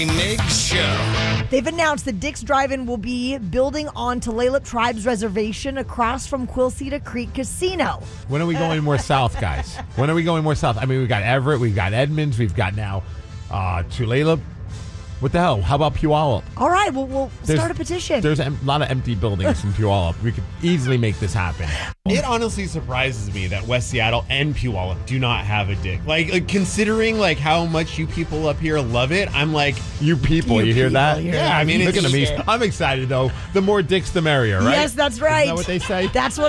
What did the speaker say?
Migs Show. They've announced that Dick's Drive-In will be building on Tulalip Tribe's reservation across from Quilceda Creek Casino. When are we going more south, guys? When are we going more south? I mean, we've got Everett, we've got Edmonds, we've got now Tulalip. What the hell? How about Puyallup? All right, well, we'll start a petition. There's a lot of empty buildings in Puyallup. We could easily make this happen. It honestly surprises me that West Seattle and Puyallup do not have a Dick. Like considering like how much you people up here love it, I'm like, you people, you hear that? Yeah, I mean, look it's at me. I'm excited though. The more dicks, the merrier, right? Yes, that's right. Isn't that what they say? That's what